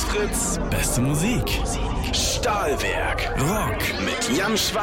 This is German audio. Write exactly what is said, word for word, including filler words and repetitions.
Fritz, beste Musik. Stahlwerk, Rock mit Jan Schweizer.